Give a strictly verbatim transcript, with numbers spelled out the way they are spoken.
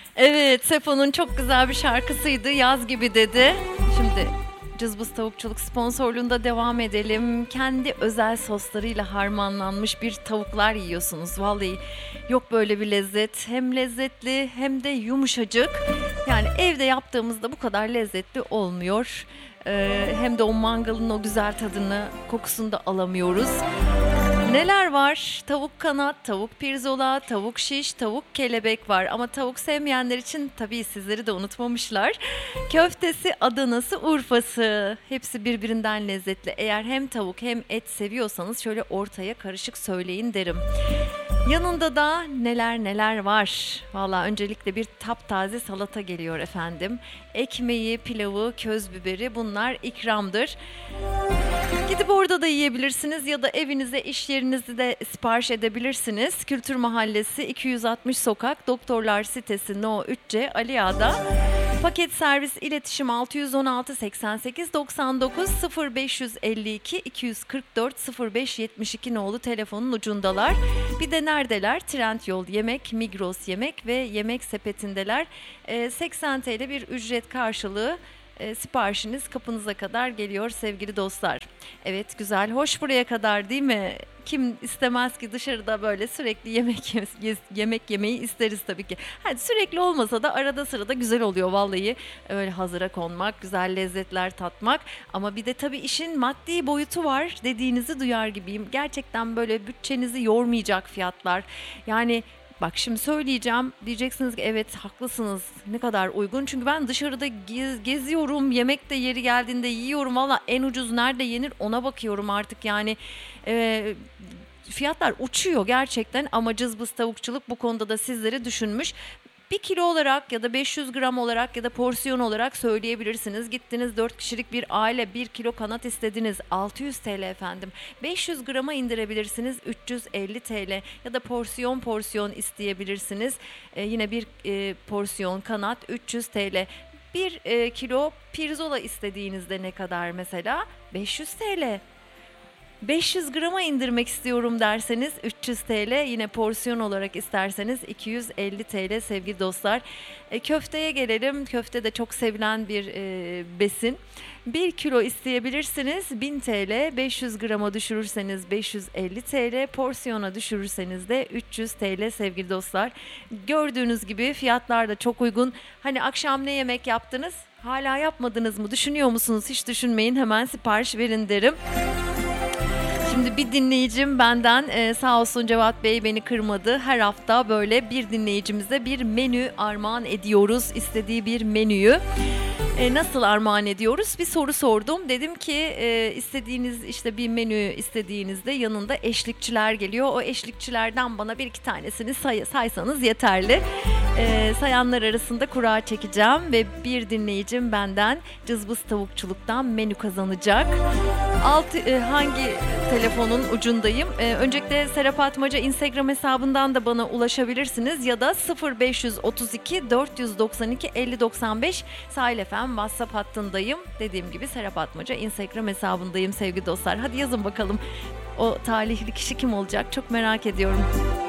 Evet, Sefo'nun çok güzel bir şarkısıydı. Yaz gibi dedi. Şimdi Cızbız Tavukçuluk sponsorluğunda devam edelim. Kendi özel soslarıyla harmanlanmış bir tavuklar yiyorsunuz. Vallahi yok böyle bir lezzet. Hem lezzetli hem de yumuşacık. Yani evde yaptığımızda bu kadar lezzetli olmuyor. Ee, hem de o mangalın o güzel tadını, kokusunu da alamıyoruz. Neler var? Tavuk kanat, tavuk pirzola, tavuk şiş, tavuk kelebek var. Ama tavuk sevmeyenler için tabii sizleri de unutmamışlar. Köftesi, Adanası, Urfası. Hepsi birbirinden lezzetli. Eğer hem tavuk hem et seviyorsanız şöyle ortaya karışık söyleyin derim. Yanında da neler neler var. Valla öncelikle bir taptaze salata geliyor efendim. Ekmeği, pilavı, köz biberi bunlar ikramdır. Gidip orada da yiyebilirsiniz ya da evinize, iş yerinizi de sipariş edebilirsiniz. Kültür Mahallesi iki yüz altmış Sokak, Doktorlar Sitesi No üç C Ali Ağa'da. Paket servis iletişim altı yüz on altı seksen sekiz doksan dokuz sıfır beş elli iki iki yüz kırk dört sıfır beş yetmiş iki nolu telefonun ucundalar. Bir de neredeler? Trendyol Yemek, Migros Yemek ve Yemek Sepeti'ndeler. Ee, seksen T L bir ücret karşılığı e, siparişiniz kapınıza kadar geliyor sevgili dostlar. Evet, güzel, hoş buraya kadar değil mi? Kim istemez ki dışarıda böyle sürekli yemek ye- yemek yemeyi isteriz tabii ki. Hadi sürekli olmasa da arada sırada güzel oluyor vallahi. Öyle hazıra konmak, güzel lezzetler tatmak. Ama bir de tabii işin maddi boyutu var dediğinizi duyar gibiyim. Gerçekten böyle bütçenizi yormayacak fiyatlar. Yani bak şimdi söyleyeceğim, diyeceksiniz ki evet haklısınız, ne kadar uygun. Çünkü ben dışarıda gez- geziyorum, yemek de yeri geldiğinde yiyorum. Valla en ucuz nerede yenir ona bakıyorum artık yani. e, Fiyatlar uçuyor gerçekten ama Cızbız Tavukçuluk bu konuda da sizleri düşünmüş. Bir kilo olarak ya da beş yüz gram olarak ya da porsiyon olarak söyleyebilirsiniz. Gittiniz dört kişilik bir aile, bir kilo kanat istediniz, altı yüz T L efendim. beş yüz grama indirebilirsiniz, üç yüz elli T L ya da porsiyon porsiyon isteyebilirsiniz. Ee, yine bir e, porsiyon kanat üç yüz T L. Bir e, kilo pirzola istediğinizde ne kadar mesela? beş yüz T L. beş yüz grama indirmek istiyorum derseniz üç yüz T L, yine porsiyon olarak isterseniz iki yüz elli T L sevgili dostlar. E, köfteye gelelim. Köfte de çok sevilen bir e, besin. bir kilo isteyebilirsiniz bin T L, beş yüz grama düşürürseniz beş yüz elli T L, porsiyona düşürürseniz de üç yüz T L sevgili dostlar. Gördüğünüz gibi fiyatlar da çok uygun. Hani akşam ne yemek yaptınız? Hala yapmadınız mı? Düşünüyor musunuz? Hiç düşünmeyin, hemen sipariş verin derim. Şimdi bir dinleyicim benden e, sağ olsun Cevat Bey beni kırmadı. Her hafta böyle bir dinleyicimize bir menü armağan ediyoruz. İstediği bir menüyü. E, nasıl armağan ediyoruz? Bir soru sordum. Dedim ki e, istediğiniz işte bir menü istediğinizde yanında eşlikçiler geliyor. O eşlikçilerden bana bir iki tanesini say- saysanız yeterli. E, sayanlar arasında kura çekeceğim ve bir dinleyicim benden Cızbız Tavukçuluk'tan menü kazanacak. Alt, e, hangi telefonun ucundayım? E, öncelikle Serap Atmaca Instagram hesabından da bana ulaşabilirsiniz ya da sıfır beş otuz iki dört doksan iki elli doksan beş Sahil F M WhatsApp hattındayım. Dediğim gibi Serap Atmaca Instagram hesabındayım sevgili dostlar. Hadi yazın bakalım o talihli kişi kim olacak? Çok merak ediyorum.